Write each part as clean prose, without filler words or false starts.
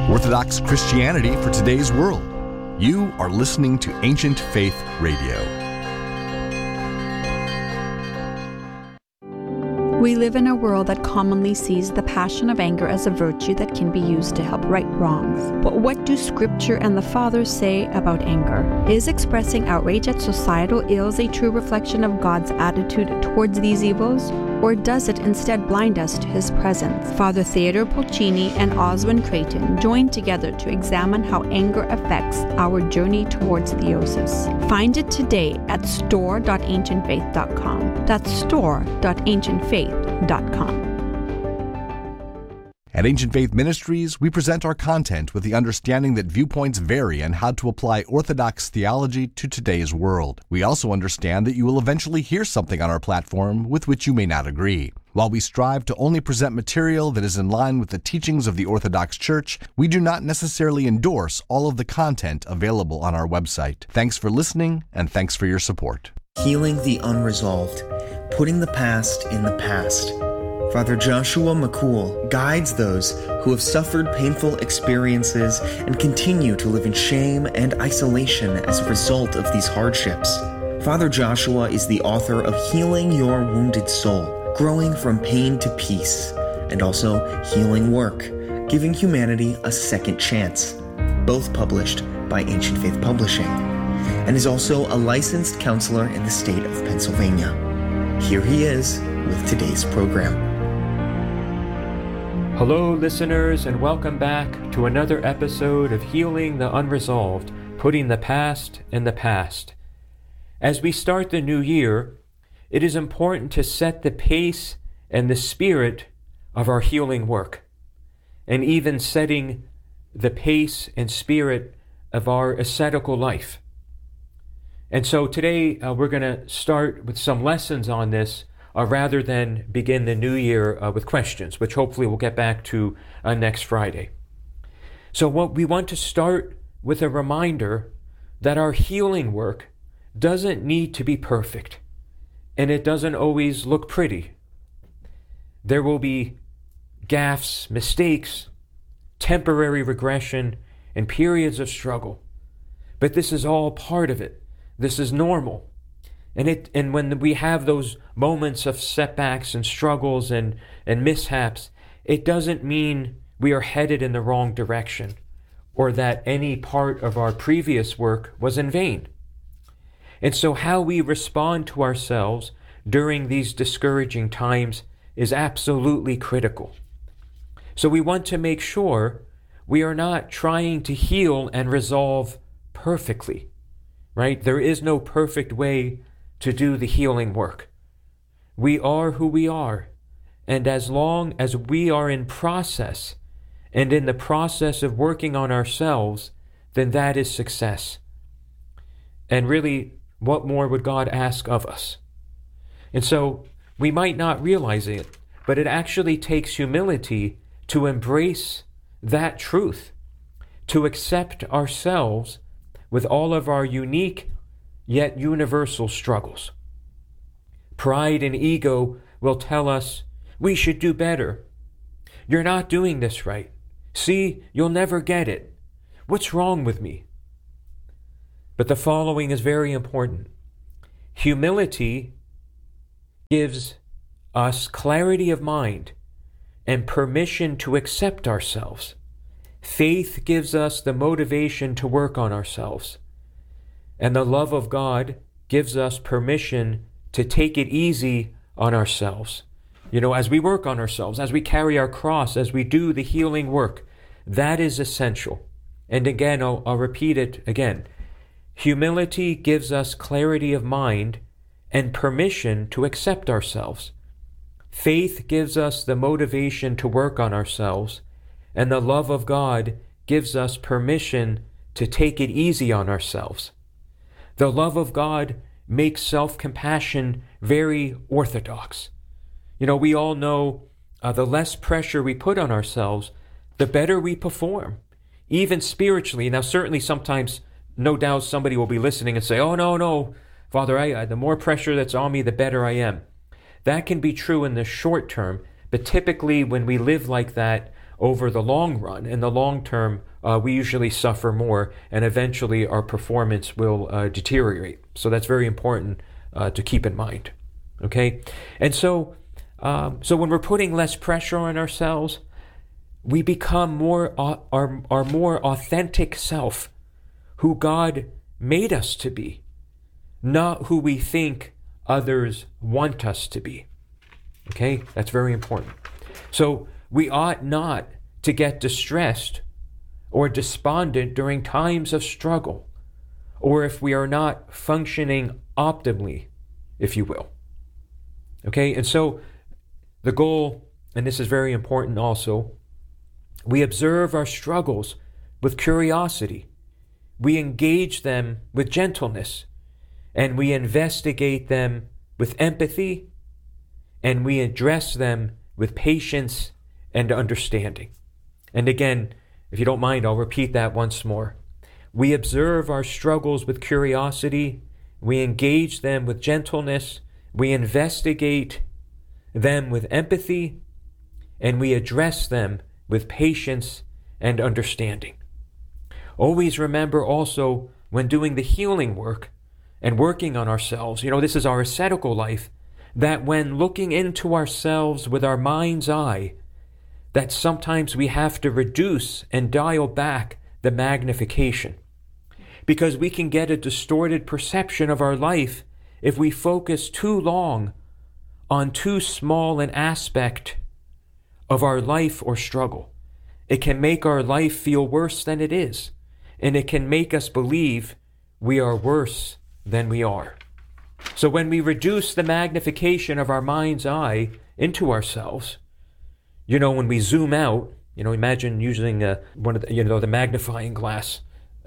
Orthodox Christianity for today's world. You are listening to Ancient Faith Radio. We live in a world that commonly sees the passion of anger as a virtue that can be used to help right wrongs. But what do Scripture and the Fathers say about anger? Is expressing outrage at societal ills a true reflection of God's attitude towards these evils? Or does it instead blind us to His presence? Father Theodore Pulcini and Oswin Creighton joined together to examine how anger affects our journey towards theosis. Find it today at store.ancientfaith.com. That's store.ancientfaith.com. At Ancient Faith Ministries, we present our content with the understanding that viewpoints vary and how to apply Orthodox theology to today's world. We also understand that you will eventually hear something on our platform with which you may not agree. While we strive to only present material that is in line with the teachings of the Orthodox Church, we do not necessarily endorse all of the content available on our website. Thanks for listening, and thanks for your support. Healing the unresolved, putting the past in the past. Father Joshua McCool guides those who have suffered painful experiences and continue to live in shame and isolation as a result of these hardships. Father Joshua is the author of Healing Your Wounded Soul, Growing from Pain to Peace, and also Healing Work, Giving Humanity a Second Chance, both published by Ancient Faith Publishing, and is also a licensed counselor in the state of Pennsylvania. Here he is with today's program. Hello, listeners, and welcome back to another episode of Healing the Unresolved, Putting the Past in the Past. As we start the new year, it is important to set the pace and the spirit of our healing work, and even setting the pace and spirit of our ascetical life. And so today we're going to start with some lessons on this rather than begin the new year with questions, which hopefully we'll get back to next Friday. So what we want to start with a reminder that our healing work doesn't need to be perfect, and it doesn't always look pretty. There will be gaffes, mistakes, temporary regression, and periods of struggle. But this is all part of it. This is normal. And when we have those moments of setbacks and struggles and mishaps, it doesn't mean we are headed in the wrong direction or that any part of our previous work was in vain. And so how we respond to ourselves during these discouraging times is absolutely critical. So we want to make sure we are not trying to heal and resolve perfectly, right? There is no perfect way to do the healing work. We are who we are, and as long as we are in process and in the process of working on ourselves, then that is success. And really, what more would God ask of us? And so we might not realize it, but it actually takes humility to embrace that truth, to accept ourselves with all of our unique yet universal struggles. Pride and ego will tell us we should do better. You're not doing this right. See, you'll never get it. What's wrong with me? But the following is very important. Humility gives us clarity of mind and permission to accept ourselves. Faith gives us the motivation to work on ourselves. And the love of God gives us permission to take it easy on ourselves. You know, as we work on ourselves, as we carry our cross, as we do the healing work, that is essential. And again, I'll repeat it again. Humility gives us clarity of mind and permission to accept ourselves. Faith gives us the motivation to work on ourselves. And the love of God gives us permission to take it easy on ourselves. The love of God makes self-compassion very orthodox. You know, we all know the less pressure we put on ourselves, the better we perform, even spiritually. Now, certainly sometimes, no doubt somebody will be listening and say, oh, no, Father, the more pressure that's on me, the better I am. That can be true in the short term, but typically when we live like that, over the long run, in the long term, we usually suffer more, and eventually our performance will deteriorate. So that's very important to keep in mind. Okay, and so when we're putting less pressure on ourselves, we become our more authentic self, who God made us to be, not who we think others want us to be. Okay, that's very important. So we ought not to get distressed or despondent during times of struggle, or if we are not functioning optimally, if you will. Okay, and so the goal, and this is very important also, we observe our struggles with curiosity, we engage them with gentleness, and we investigate them with empathy, and we address them with patience and understanding. And again, if you don't mind, I'll repeat that once more. We observe our struggles with curiosity, we engage them with gentleness, we investigate them with empathy, and we address them with patience and understanding. Always remember also, when doing the healing work and working on ourselves, this is our ascetical life, that when looking into ourselves with our mind's eye, that sometimes we have to reduce and dial back the magnification, because we can get a distorted perception of our life if we focus too long on too small an aspect of our life or struggle. It can make our life feel worse than it is, and it can make us believe we are worse than we are. So when we reduce the magnification of our mind's eye into ourselves, when we zoom out, imagine using one of the magnifying glass.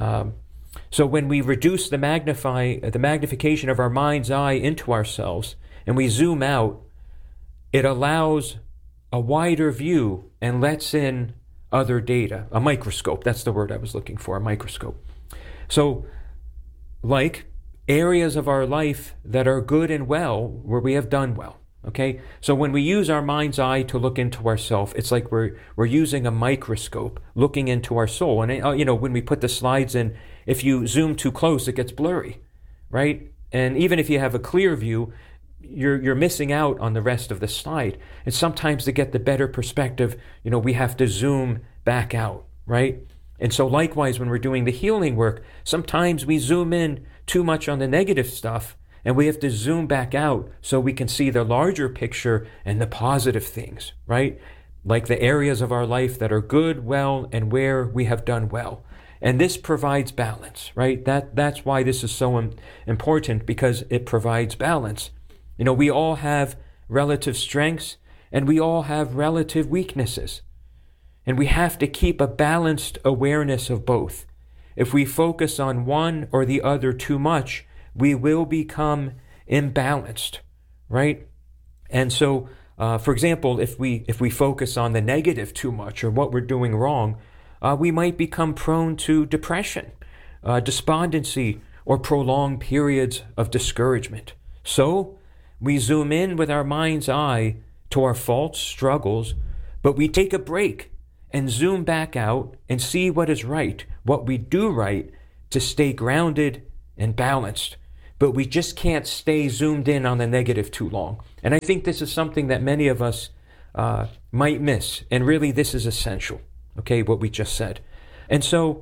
So when we reduce the magnification of our mind's eye into ourselves, and we zoom out, it allows a wider view and lets in other data. A microscope, that's the word I was looking for, a microscope. So, like areas of our life that are good and well, where we have done well. Okay, so when we use our mind's eye to look into ourselves, it's like we're using a microscope looking into our soul. And when we put the slides in, if you zoom too close, it gets blurry, right? And even if you have a clear view, you're missing out on the rest of the slide. And sometimes to get the better perspective, we have to zoom back out, right? And so likewise, when we're doing the healing work, sometimes we zoom in too much on the negative stuff, and we have to zoom back out so we can see the larger picture and the positive things, right? Like the areas of our life that are good, well, and where we have done well. And this provides balance, right? That's why this is so important, because it provides balance. We all have relative strengths, and we all have relative weaknesses. And we have to keep a balanced awareness of both. If we focus on one or the other too much, we will become imbalanced, right? And so, for example, if we focus on the negative too much, or what we're doing wrong, we might become prone to depression, despondency, or prolonged periods of discouragement. So, we zoom in with our mind's eye to our faults, struggles, but we take a break and zoom back out and see what is right, what we do right, to stay grounded and balanced. But we just can't stay zoomed in on the negative too long. And I think this is something that many of us might miss. And really, this is essential, okay, what we just said. And so,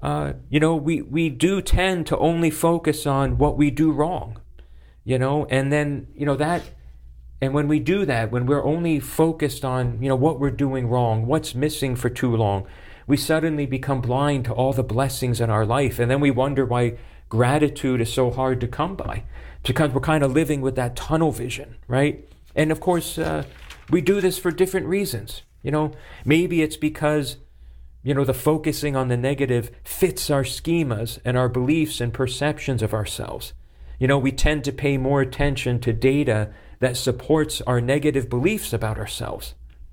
we do tend to only focus on what we do wrong, and then, and when we do that, when we're only focused on, what we're doing wrong, what's missing for too long, we suddenly become blind to all the blessings in our life. And then we wonder why gratitude is so hard to come by, because we're kind of living with that tunnel vision, right? And of course, we do this for different reasons. Maybe it's because, the focusing on the negative fits our schemas and our beliefs and perceptions of ourselves. We tend to pay more attention to data that supports our negative beliefs about ourselves.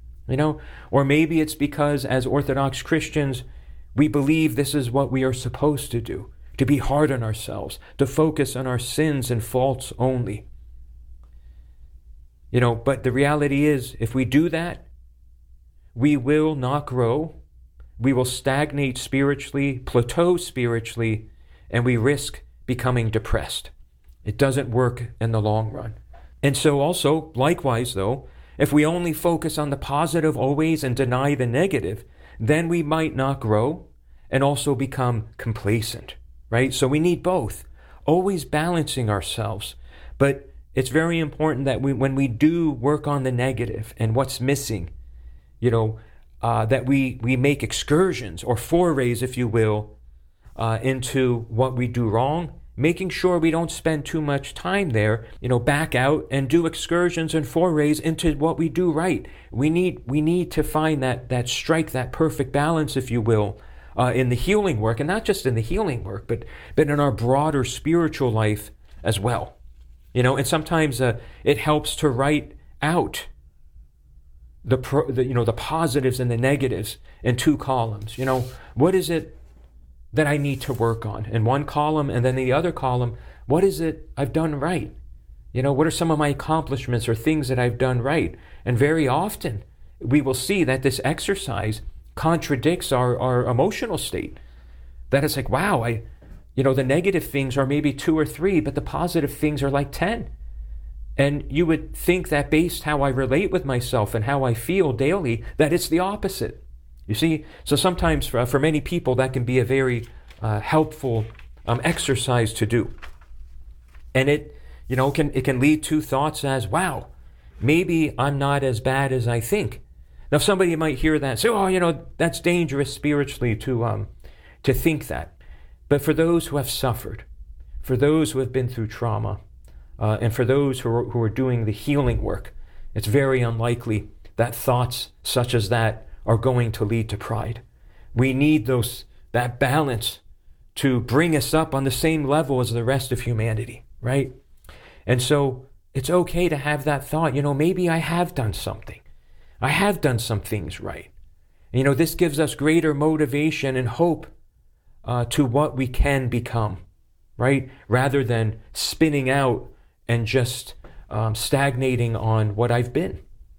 Or maybe it's because as Orthodox Christians, we believe this is what we are supposed to do, to be hard on ourselves, to focus on our sins and faults only. But the reality is, if we do that, we will not grow, we will stagnate spiritually, plateau spiritually, and we risk becoming depressed. It doesn't work in the long run. And so also, likewise though, if we only focus on the positive always and deny the negative, then we might not grow and also become complacent, right? So we need both, always balancing ourselves. But it's very important that when we do work on the negative and what's missing, that we make excursions or forays, if you will, into what we do wrong, making sure we don't spend too much time there, back out and do excursions and forays into what we do right. We need to find that strike, that perfect balance, if you will, in the healing work, and not just in the healing work, but in our broader spiritual life as well. And sometimes it helps to write out the positives and the negatives in two columns. What is it that I need to work on in one column, and then the other column, what is it I've done right? What are some of my accomplishments or things that I've done right? And very often we will see that this exercise contradicts our emotional state. That it's like, wow, the negative things are maybe 2 or 3, but the positive things are like 10. And you would think that based how I relate with myself and how I feel daily, that it's the opposite. You see, so sometimes for many people that can be a very helpful exercise to do. And it can lead to thoughts as, wow, maybe I'm not as bad as I think. Now somebody might hear that and say, oh, that's dangerous spiritually to think that. But for those who have suffered, for those who have been through trauma, and for those who are doing the healing work, it's very unlikely that thoughts such as that are going to lead to pride. We need that balance to bring us up on the same level as the rest of humanity, right? And so it's okay to have that thought, maybe I have done something. I have done some things right. This gives us greater motivation and hope to what we can become, right? Rather than spinning out and just stagnating on what I've been.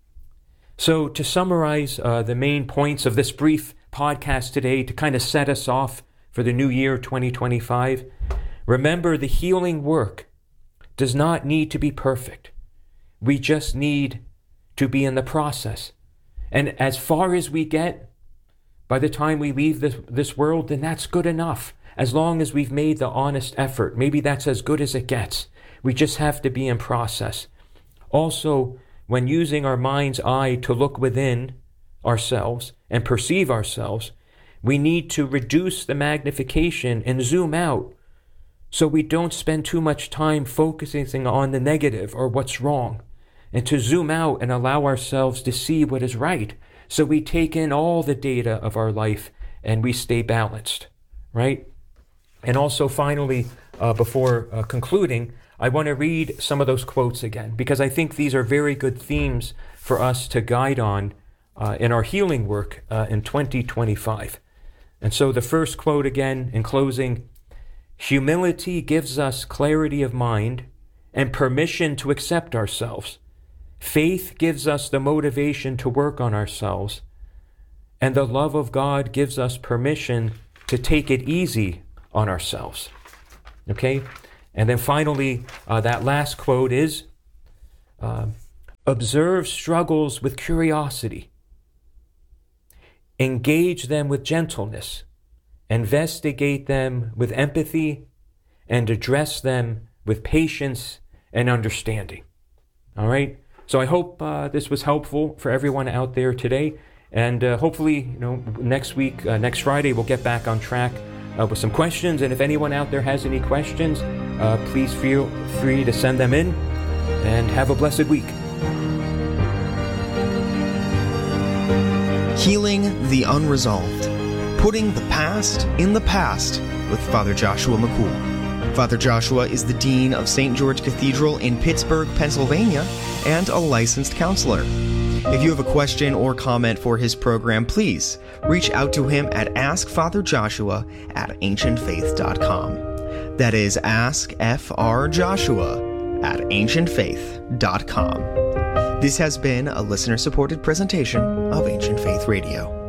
So to summarize the main points of this brief podcast today, to kind of set us off for the new year 2025, remember the healing work does not need to be perfect. We just need to be in the process. And as far as we get, by the time we leave this world, then that's good enough. As long as we've made the honest effort, maybe that's as good as it gets. We just have to be in process. Also, when using our mind's eye to look within ourselves and perceive ourselves, we need to reduce the magnification and zoom out so we don't spend too much time focusing on the negative or what's wrong, and to zoom out and allow ourselves to see what is right so we take in all the data of our life and we stay balanced, right? And also finally, before concluding, I want to read some of those quotes again, because I think these are very good themes for us to guide on in our healing work in 2025. And so the first quote again, in closing: humility gives us clarity of mind and permission to accept ourselves. Faith gives us the motivation to work on ourselves. And the love of God gives us permission to take it easy on ourselves. Okay? And then finally, that last quote is, observe struggles with curiosity. Engage them with gentleness. Investigate them with empathy, and address them with patience and understanding. All right? So I hope this was helpful for everyone out there today. And hopefully, next week, next Friday, we'll get back on track with some questions. And if anyone out there has any questions, please feel free to send them in, and have a blessed week. Healing the Unresolved. Putting the Past in the Past with Father Joshua McCool. Father Joshua is the Dean of St. George Cathedral in Pittsburgh, Pennsylvania, and a licensed counselor. If you have a question or comment for his program, please reach out to him at askfatherjoshua@ancientfaith.com. That is askfrjoshua@ancientfaith.com. This has been a listener-supported presentation of Ancient Faith Radio.